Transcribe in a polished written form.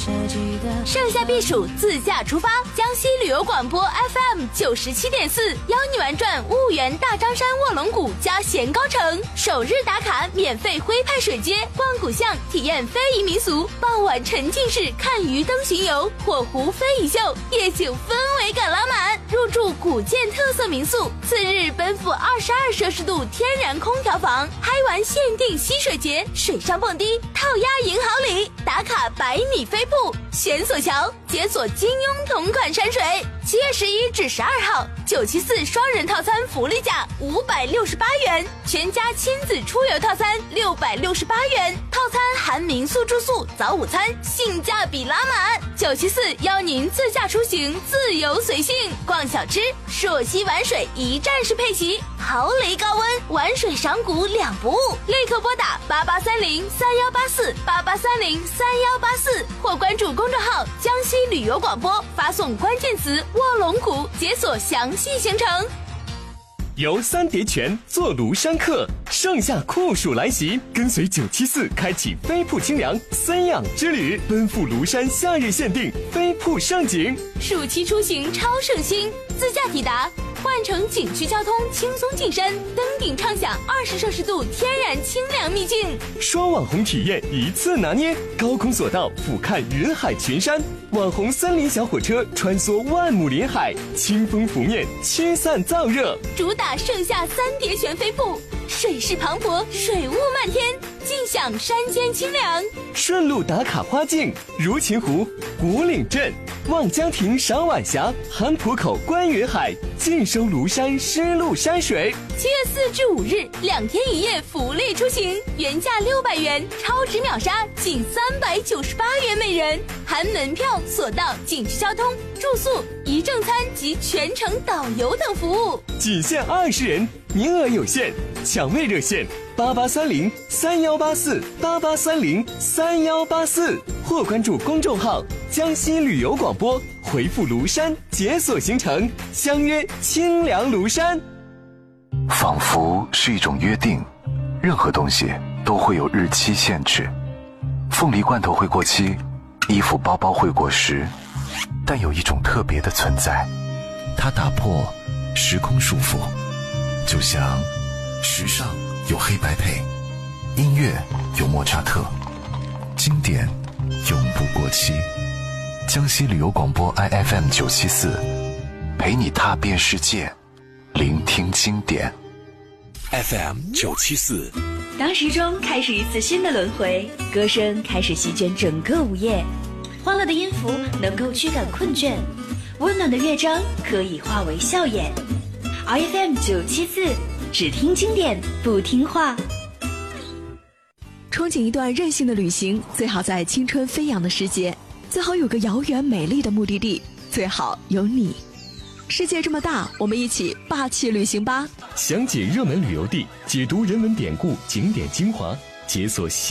盛夏避暑，自驾出发，江西旅游广播 FM 97.4邀你玩转婺源大张山卧龙谷加咸高城，首日打卡免费徽派水街，逛古巷体验非遗民俗，傍晚沉浸式看鱼灯巡游，火湖非遗秀，夜景氛围感拉满，入住古建特色民宿，次日奔赴22摄氏度天然空调房，嗨玩限定溪水节，水上蹦迪，套鸭银行里，打卡100米飞瀑，悬索桥，解锁金庸同款山水。7月11至12号，974双人套餐福利价568元，全家亲子出游套餐668元，套餐含民宿住宿、早午餐，性价比拉满。974邀您自驾出行，自由随性，逛小吃，朔溪玩水一站式配齐，豪雷高温，玩水赏古2不误。立刻拨打8830318488303184，或关注公众号江西旅游广播，发送关键词卧龙谷，解锁详细行程。 游三叠泉，坐庐山客，盛夏酷暑来袭，跟随974开启飞瀑清凉3样之旅，奔赴庐山夏日限定飞瀑盛景。 暑期出行超省心，自驾抵达，换乘景区交通轻松进山，登顶畅享20摄氏度天然清凉秘境。 双网红体验一次拿捏，高空索道俯瞰云海群山，网红森林小火车穿梭万亩林海，清风拂面，驱散燥热。 主打盛夏三叠泉飞瀑，水势磅礴，水雾漫天，尽享山间清凉。 顺路打卡花境，如琴湖、古岭镇、望江亭赏晚霞，韩浦口观云海，尽收庐山湿漉山水。 7月4至5日2天1夜福利出行，原价600元，超值秒杀仅398元每人，含门票、索道、景区交通、住宿、一正餐及全程导游等服务， 仅限20人，名额有限，抢位热线8830318488303184，或关注公众号江西旅游广播，回复庐山解锁行程，相约清凉庐山。 仿佛是一种约定，任何东西都会有日期限制，凤梨罐头会过期，衣服包包会过时，但有一种特别的存在，它打破时空束缚，就像时尚有黑白配，音乐有莫扎特，经典永不过期。江西旅游广播 IFM 974，陪你踏遍世界，聆听经典。 FM 974， 当时钟开始一次新的轮回，歌声开始席卷整个午夜，欢乐的音符能够驱赶困倦，温暖的乐章可以化为笑颜。 IFM 974，只听经典不听话。 憧憬一段任性的旅行，最好在青春飞扬的时节，最好有个遥远美丽的目的地，最好有你。世界这么大，我们一起霸气旅行吧！ 详解热门旅游地，解读人文典故、景点精华，解锁